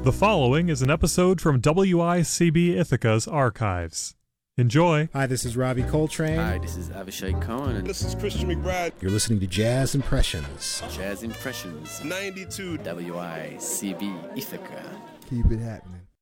The following is an episode from WICB Ithaca's archives. Enjoy. Hi, this is Robbie Coltrane. Hi, this is Avishai Cohen. This is Christian McBride. You're listening to Jazz Impressions. Jazz Impressions. 92 WICB Ithaca. Keep it happening.